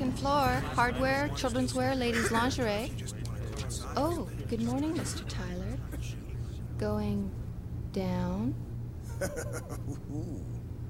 second floor. Hardware, children's wear, ladies' lingerie. Oh, good morning, Mr. Tyler. Going down?